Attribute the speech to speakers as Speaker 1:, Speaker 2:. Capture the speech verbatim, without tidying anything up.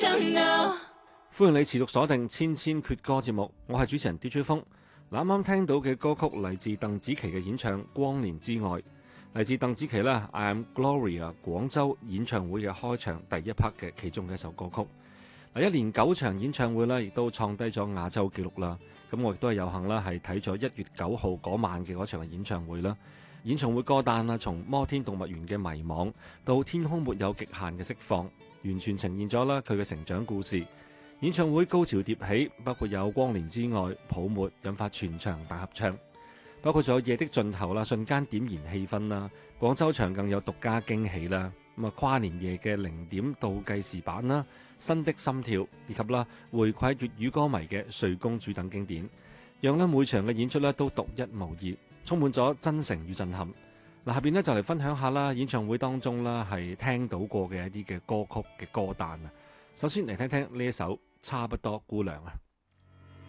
Speaker 1: 歡迎你持續鎖定千千闕歌節目，我係主持人 D J 風。啱啱聽到嘅歌曲嚟自鄧紫棋嘅演唱《光年之外》，嚟自鄧紫棋啦 I Am Gloria 廣州演唱會嘅開場第一 part 嘅其中嘅一首歌曲。嗱，一連九場演唱會咧，亦都創低咗亞洲紀錄啦。咁我亦都係有幸啦，係睇咗一月九號嗰晚嘅嗰場嘅演唱會啦。演唱會歌單啊，從摩天動物園嘅迷惘到天空沒有極限嘅釋放，完全呈現咗啦佢嘅成長故事。演唱會高潮迭起，包括有光年之外、泡沫引發全場大合唱，包括咗夜的盡頭啦，瞬間點燃氣氛啦。廣州場更有獨家驚喜啦，咁啊跨年夜嘅零點倒計時版啦，新的心跳以及啦回饋粵語歌迷嘅睡公主等經典，讓咧每場嘅演出咧都獨一無二，充滿咗真誠與震撼。嗱，下邊咧就嚟分享下啦，演唱會當中啦係聽到過嘅一啲嘅歌曲嘅歌單啊。首先嚟聽聽呢一首差不多姑娘啊。